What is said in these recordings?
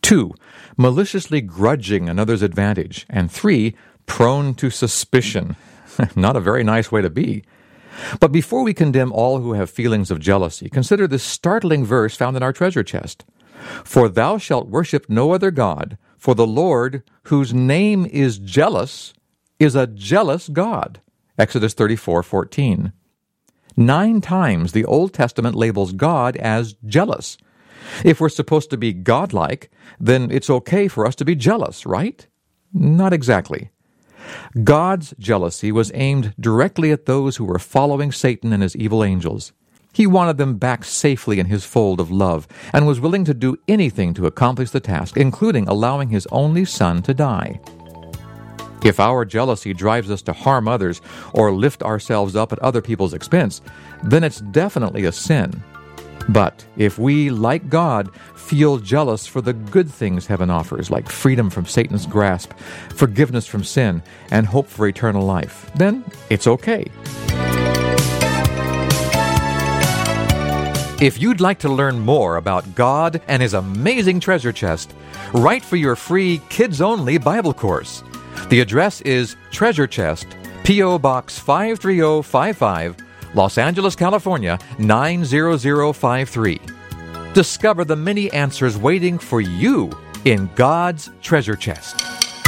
2, maliciously grudging another's advantage. And 3, prone to suspicion. Not a very nice way to be. But before we condemn all who have feelings of jealousy, consider this startling verse found in our treasure chest. For thou shalt worship no other God, for the Lord, whose name is jealous, is a jealous God. Exodus 34:14. 9 times the Old Testament labels God as jealous. If we're supposed to be godlike, then it's okay for us to be jealous, right? Not exactly. God's jealousy was aimed directly at those who were following Satan and his evil angels. He wanted them back safely in his fold of love and was willing to do anything to accomplish the task, including allowing his only son to die. If our jealousy drives us to harm others or lift ourselves up at other people's expense, then it's definitely a sin. But if we, like God, feel jealous for the good things heaven offers, like freedom from Satan's grasp, forgiveness from sin, and hope for eternal life, then it's okay. If you'd like to learn more about God and His amazing treasure chest, write for your free kids-only Bible course. The address is Treasure Chest, P.O. Box 53055, Los Angeles, California, 90053. Discover the many answers waiting for you in God's treasure chest.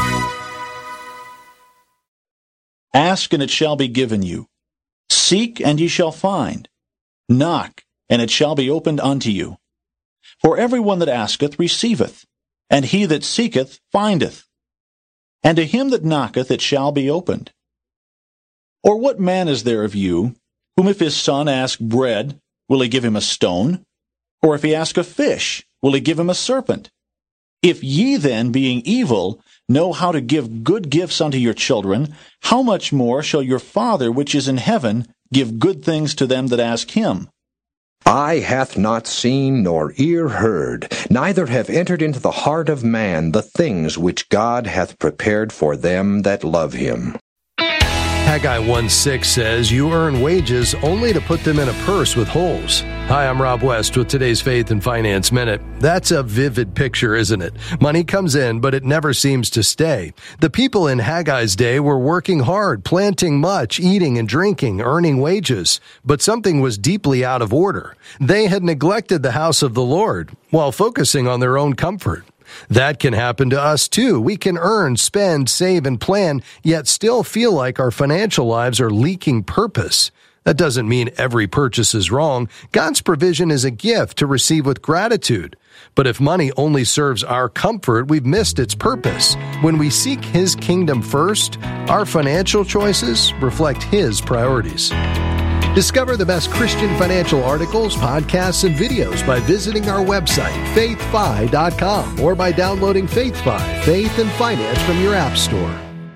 Ask, and it shall be given you. Seek, and ye shall find. Knock, and it shall be opened unto you. For everyone that asketh receiveth, and he that seeketh findeth. And to him that knocketh it shall be opened. Or what man is there of you, whom if his son ask bread, will he give him a stone? Or if he ask a fish, will he give him a serpent? If ye then, being evil, know how to give good gifts unto your children, how much more shall your Father which is in heaven give good things to them that ask him? Eye hath not seen, nor ear heard, neither have entered into the heart of man the things which God hath prepared for them that love him. Haggai 1:6 says, you earn wages only to put them in a purse with holes. Hi, I'm Rob West with today's Faith and Finance Minute. That's a vivid picture, isn't it? Money comes in, but it never seems to stay. The people in Haggai's day were working hard, planting much, eating and drinking, earning wages. But something was deeply out of order. They had neglected the house of the Lord while focusing on their own comfort. That can happen to us too. We can earn, spend, save, and plan, yet still feel like our financial lives are leaking purpose. That doesn't mean every purchase is wrong. God's provision is a gift to receive with gratitude. But if money only serves our comfort, we've missed its purpose. When we seek His kingdom first, our financial choices reflect His priorities. Discover the best Christian financial articles, podcasts, and videos by visiting our website, faithfi.com, or by downloading FaithFi, Faith and Finance from your app store.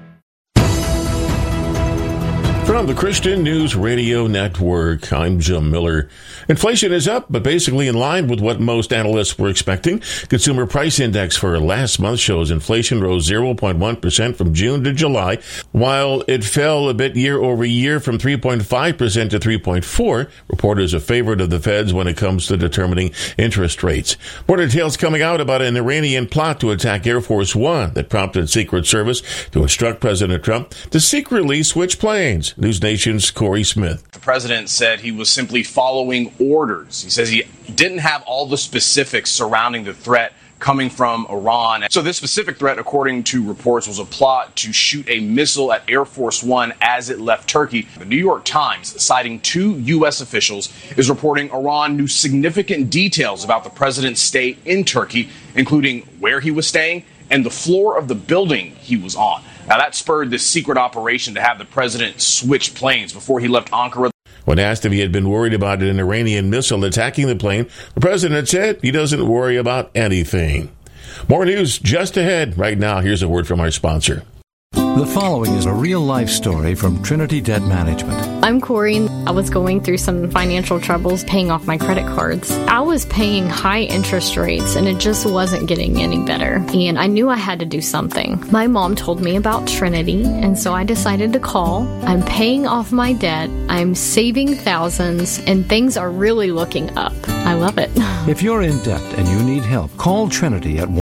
From the Christian News Radio Network, I'm Jim Miller. Inflation is up, but basically in line with what most analysts were expecting. Consumer Price Index for last month shows inflation rose 0.1% from June to July, while it fell a bit year over year from 3.5% to 3.4%. Reporters are favorite of the feds when it comes to determining interest rates. More details coming out about an Iranian plot to attack Air Force One that prompted Secret Service to instruct President Trump to secretly switch planes. News Nation's Corey Smith. The president said he was simply following orders. He says he didn't have all the specifics surrounding the threat coming from Iran. So this specific threat, according to reports, was a plot to shoot a missile at Air Force One as it left Turkey. The New York Times, citing 2 U.S. officials, is reporting Iran knew significant details about the president's stay in Turkey, including where he was staying and the floor of the building he was on. Now, that spurred this secret operation to have the president switch planes before he left Ankara. When asked if he had been worried about an Iranian missile attacking the plane, the president said he doesn't worry about anything. More news just ahead. Right now, here's a word from our sponsor. The following is a real-life story from Trinity Debt Management. I'm Corey. I was going through some financial troubles paying off my credit cards. I was paying high interest rates and it just wasn't getting any better. And I knew I had to do something. My mom told me about Trinity, and so I decided to call. I'm paying off my debt. I'm saving thousands, and things are really looking up. I love it. If you're in debt and you need help, call Trinity at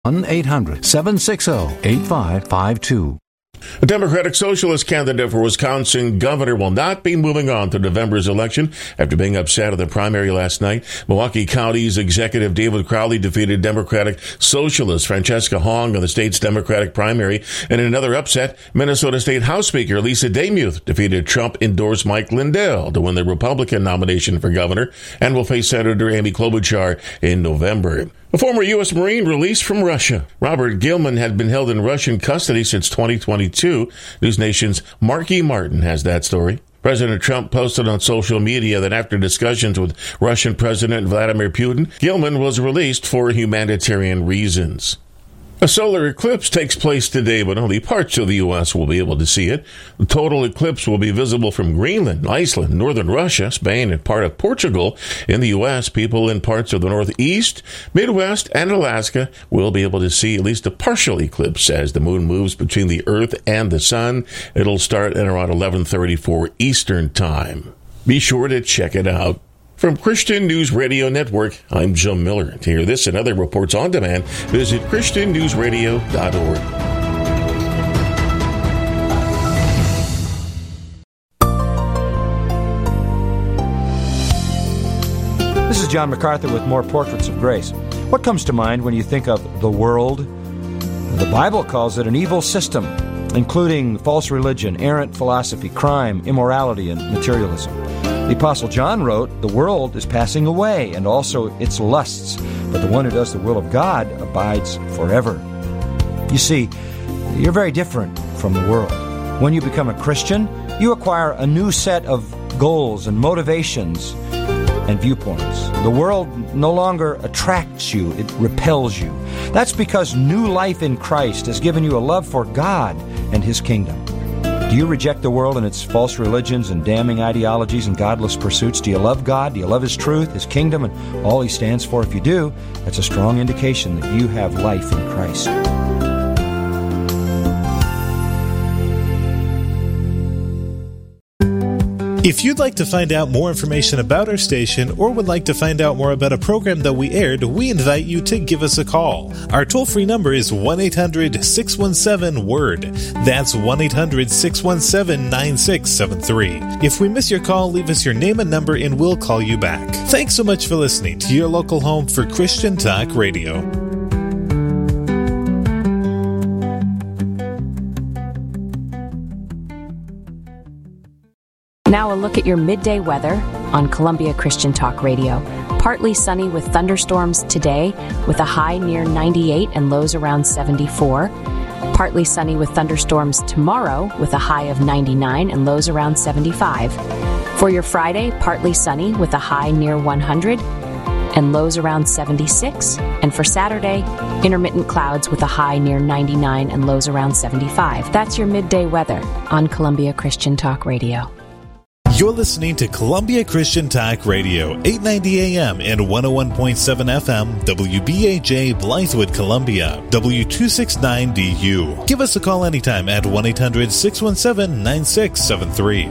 1-800-760-8552. A Democratic Socialist candidate for Wisconsin governor will not be moving on to November's election after being upset at the primary last night. Milwaukee County's Executive David Crowley defeated Democratic Socialist Francesca Hong in the state's Democratic primary. And in another upset, Minnesota State House Speaker Lisa Demuth defeated Trump-endorsed Mike Lindell to win the Republican nomination for governor and will face Senator Amy Klobuchar in November. A former U.S. Marine released from Russia. Robert Gilman had been held in Russian custody since 2022. News Nation's Marky Martin has that story. President Trump posted on social media that after discussions with Russian President Vladimir Putin, Gilman was released for humanitarian reasons. A solar eclipse takes place today, but only parts of the U.S. will be able to see it. The total eclipse will be visible from Greenland, Iceland, northern Russia, Spain, and part of Portugal. In the U.S., people in parts of the Northeast, Midwest, and Alaska will be able to see at least a partial eclipse as the moon moves between the Earth and the Sun. It'll start at around 11:34 Eastern Time. Be sure to check it out. From Christian News Radio Network, I'm Jim Miller. To hear this and other reports on demand, visit ChristianNewsRadio.org. This is John MacArthur with more Portraits of Grace. What comes to mind when you think of the world? The Bible calls it an evil system, including false religion, errant philosophy, crime, immorality, and materialism. The Apostle John wrote, "The world is passing away, and also its lusts, but the one who does the will of God abides forever." You see, you're very different from the world. When you become a Christian, you acquire a new set of goals and motivations and viewpoints. The world no longer attracts you, it repels you. That's because new life in Christ has given you a love for God and His kingdom. Do you reject the world and its false religions and damning ideologies and godless pursuits? Do you love God? Do you love His truth, His kingdom, and all He stands for? If you do, that's a strong indication that you have life in Christ. If you'd like to find out more information about our station or would like to find out more about a program that we aired, we invite you to give us a call. Our toll-free number is 1-800-617-WORD. That's 1-800-617-9673. If we miss your call, leave us your name and number and we'll call you back. Thanks so much for listening to your local home for Christian Talk Radio. Now a look at your midday weather on Columbia Christian Talk Radio. Partly sunny with thunderstorms today with a high near 98 and lows around 74. Partly sunny with thunderstorms tomorrow with a high of 99 and lows around 75. For your Friday, partly sunny with a high near 100 and lows around 76. And for Saturday, intermittent clouds with a high near 99 and lows around 75. That's your midday weather on Columbia Christian Talk Radio. You're listening to Columbia Christian Talk Radio, 890 AM and 101.7 FM, WBAJ Blythewood, Columbia, W269DU. Give us a call anytime at 1-800-617-9673.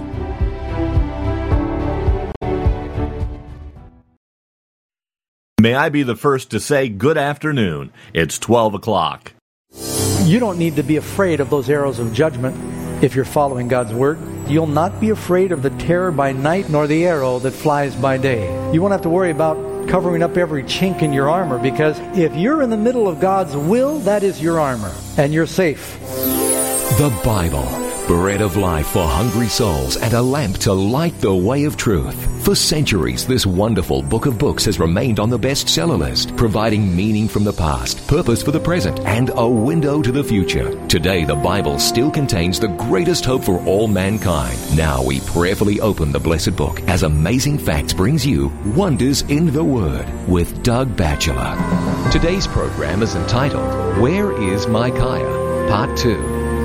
May I be the first to say good afternoon. It's 12 o'clock. You don't need to be afraid of those arrows of judgment if you're following God's Word. You'll not be afraid of the terror by night nor the arrow that flies by day. You won't have to worry about covering up every chink in your armor, because if you're in the middle of God's will, that is your armor, and you're safe. The Bible, bread of life for hungry souls and a lamp to light the way of truth. For centuries, this wonderful book of books has remained on the bestseller list, providing meaning from the past, purpose for the present, and a window to the future. Today, the Bible still contains the greatest hope for all mankind. Now we prayerfully open the blessed book as Amazing Facts brings you Wonders in the Word with Doug Batchelor. Today's program is entitled, Where is Micaiah? Part 2.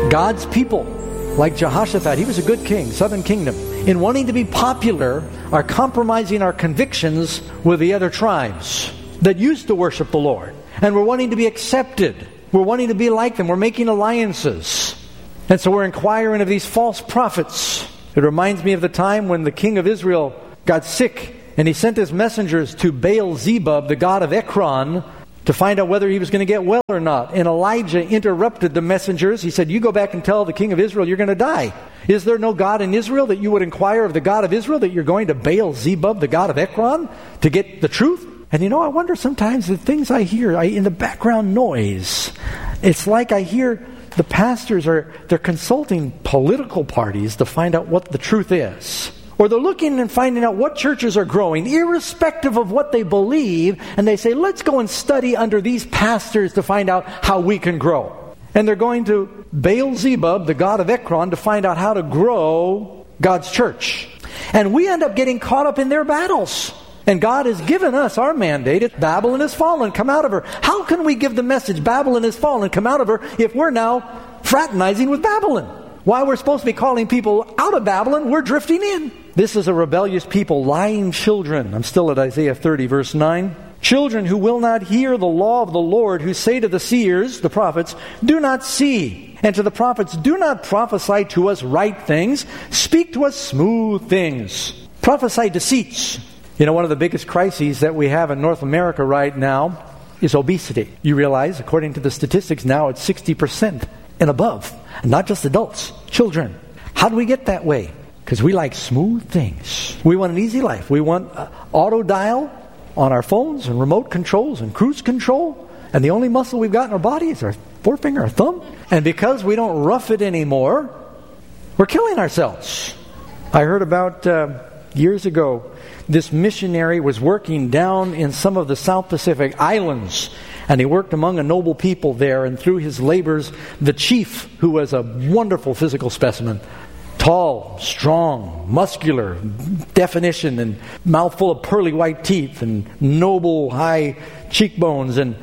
God's people, like Jehoshaphat, he was a good king, southern kingdom, in wanting to be popular, are compromising our convictions with the other tribes that used to worship the Lord. And we're wanting to be accepted. We're wanting to be like them. We're making alliances. And so we're inquiring of these false prophets. It reminds me of the time when the king of Israel got sick, and he sent his messengers to Baal-zebub, the god of Ekron, to find out whether he was going to get well or not. And Elijah interrupted the messengers. He said, you go back and tell the king of Israel you're going to die. Is there no God in Israel that you would inquire of the God of Israel, that you're going to Baal-zebub, the god of Ekron, to get the truth? And I wonder sometimes the things I hear in the background noise. It's like I hear the pastors they're consulting political parties to find out what the truth is. Or they're looking and finding out what churches are growing, irrespective of what they believe, and they say, let's go and study under these pastors to find out how we can grow. And they're going to Baal-zebub, the god of Ekron, to find out how to grow God's church. And we end up getting caught up in their battles. And God has given us our mandate. It's Babylon has fallen, come out of her. How can we give the message, Babylon has fallen, come out of her, if we're now fraternizing with Babylon? While we're supposed to be calling people out of Babylon, we're drifting in. This is a rebellious people, lying children. I'm still at Isaiah 30, verse 9. Children who will not hear the law of the Lord, who say to the seers, the prophets, do not see. And to the prophets, do not prophesy to us right things. Speak to us smooth things. Prophesy deceits. One of the biggest crises that we have in North America right now is obesity. You realize, according to the statistics, now it's 60% and above. And not just adults, children. How do we get that way? Because we like smooth things. We want an easy life. We want auto dial on our phones and remote controls and cruise control. And the only muscle we've got in our body is our forefinger, our thumb. And because we don't rough it anymore, we're killing ourselves. I heard about years ago, this missionary was working down in some of the South Pacific islands, and he worked among a noble people there, and through his labors, the chief, who was a wonderful physical specimen, tall, strong, muscular, definition, and mouthful of pearly white teeth, and noble high cheekbones, and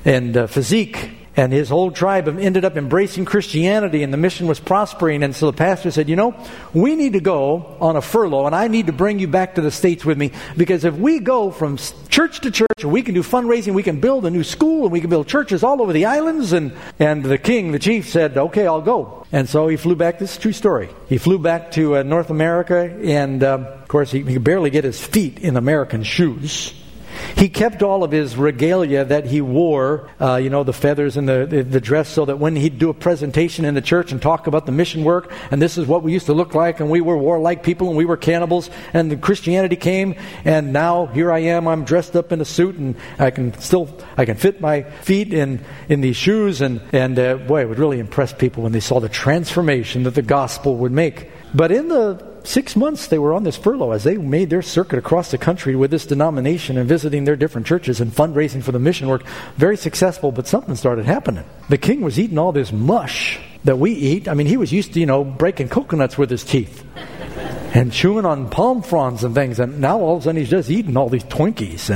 physique. And his whole tribe ended up embracing Christianity, and the mission was prospering. And so the pastor said, we need to go on a furlough, and I need to bring you back to the States with me, because if we go from church to church, we can do fundraising, we can build a new school, and we can build churches all over the islands. And the king, the chief, said, okay, I'll go. And so he flew back. This is a true story. He flew back to North America, and of course he could barely get his feet in American shoes. He kept all of his regalia that he wore, the feathers and the dress, so that when he'd do a presentation in the church and talk about the mission work, and this is what we used to look like, and we were warlike people, and we were cannibals, and the Christianity came, and now here I am, I'm dressed up in a suit, and I can fit my feet in these shoes, and boy, it would really impress people when they saw the transformation that the gospel would make. But in the 6 months they were on this furlough, as they made their circuit across the country with this denomination and visiting their different churches and fundraising for the mission work, very successful, but something started happening. The king was eating all this mush that we eat. I mean, he was used to, breaking coconuts with his teeth and chewing on palm fronds and things, and now all of a sudden he's just eating all these Twinkies.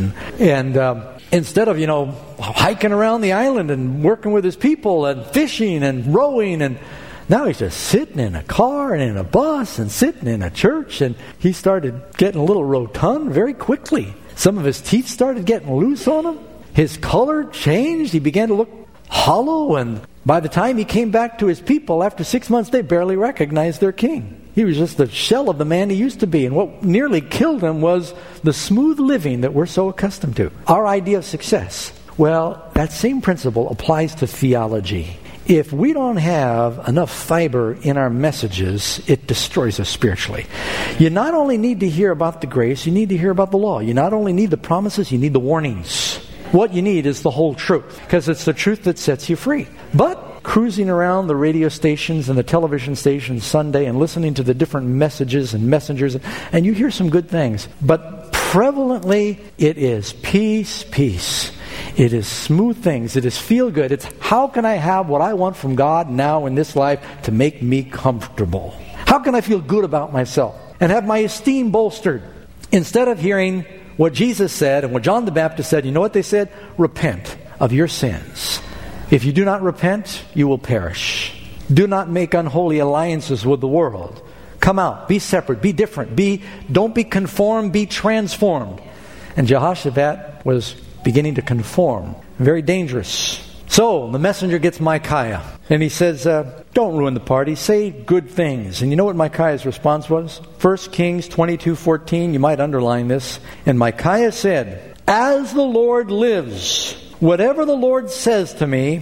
And instead of, hiking around the island and working with his people and fishing and rowing, and now he's just sitting in a car and in a bus and sitting in a church, and he started getting a little rotund very quickly. Some of his teeth started getting loose on him. His color changed. He began to look hollow, and by the time he came back to his people after 6 months, they barely recognized their king. He was just the shell of the man he used to be, and what nearly killed him was the smooth living that we're so accustomed to. Our idea of success. Well, that same principle applies to theology. If we don't have enough fiber in our messages, it destroys us spiritually. You not only need to hear about the grace, you need to hear about the law. You not only need the promises, you need the warnings. What you need is the whole truth, because it's the truth that sets you free. But cruising around the radio stations and the television stations Sunday and listening to the different messages and messengers, and you hear some good things, but prevalently it is peace, peace. It is smooth things. It is feel good. It's how can I have what I want from God now in this life to make me comfortable? How can I feel good about myself and have my esteem bolstered? Instead of hearing what Jesus said and what John the Baptist said, you know what they said? Repent of your sins. If you do not repent, you will perish. Do not make unholy alliances with the world. Come out, be separate, be different, don't be conformed, be transformed. And Jehoshaphat was beginning to conform. Very dangerous. So the messenger gets Micaiah, and he says, don't ruin the party, say good things. And you know what Micaiah's response was? 1 Kings 22:14, you might underline this. And Micaiah said, as the Lord lives, whatever the Lord says to me,